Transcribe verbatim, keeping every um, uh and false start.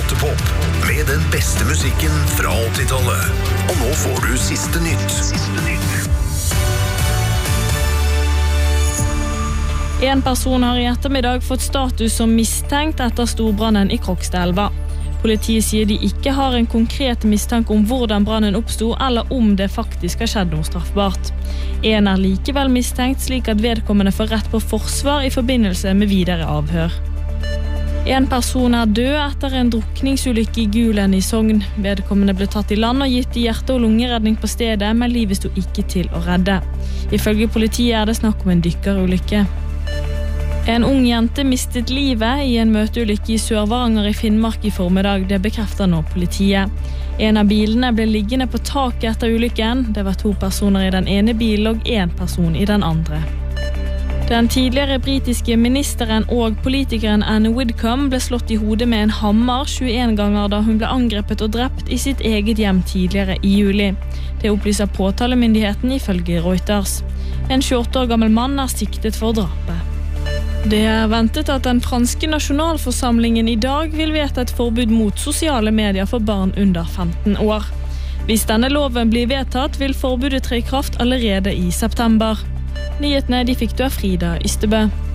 Åttepop med den beste musikken fra åttitallet. Og nå får du siste nytt. Siste nytt. En person har i ettermiddag fått status som mistenkt etter storbrannen i Krokstadelva. Politiet sier de ikke har en konkret mistanke om hvordan brannen oppstod, eller om det faktisk har skjedd noe straffbart. En er likevel mistenkt, slik at vedkommende får rett på forsvar i forbindelse med videre avhør. En person er død etter en drukningsulykke i Gulen i Sogn. Vedkommende ble tatt i land og gitt i hjerte- og lungeredning på stedet, men livet sto ikke til å redde. Ifølge politiet er det snakk om en dykkerulykke. En ung jente mistet livet i en møteulykke i Sør-Varanger i Finnmark i formiddag, det bekrefter nå politiet. En av bilene ble liggende på taket etter ulykken. Det var to personer i den ene bilen og en person i den andre. Den tidligere britiske ministeren og politikeren Anne Widdecombe ble slått i hodet med en hammer tjueen ganger da hun ble angrepet og drept i sitt eget hjem tidligere i juli. Det opplyser påtalemyndigheten ifølge Reuters. En tjueåtte år gammel mann er siktet for drapet. Det er ventet at den franske nasjonalforsamlingen i dag vil vedta et forbud mot sosiale medier for barn under femten år. Hvis denne loven blir vedtatt, vil forbudet tre i kraft allerede i september. Nyhetene de fikk du av Frida Ystebø.